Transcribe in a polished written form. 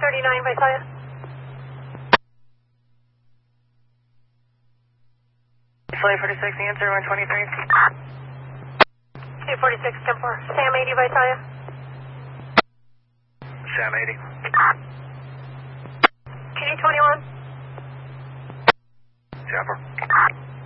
139, Visalia. Flight 46, answer 123. 246, 10-4. Sam 80, Visalia. Sam 80.